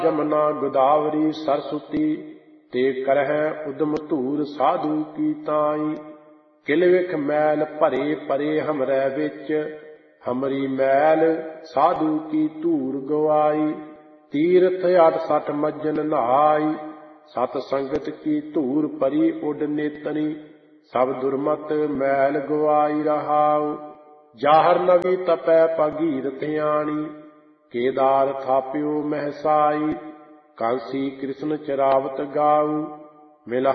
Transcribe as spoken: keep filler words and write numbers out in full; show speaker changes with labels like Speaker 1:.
Speaker 1: जमुना गोदावरी सरस्वती ते करहै उदम धूर साधु की ताई। किल विख मैल भरे परे हमरै विच हमरी मैल साधु की धूर गवाई। तीर्थ अठ सठ मज्जन नहाई सत संगत की धूर परी उड नेतनी। सब दुर्मत मैल गवाई रहाऊ। जाहर नवी तपै भगीरथ आणी केदार थाप्यो महसाई। कांसी कृष्ण चरावत गाऊ मिल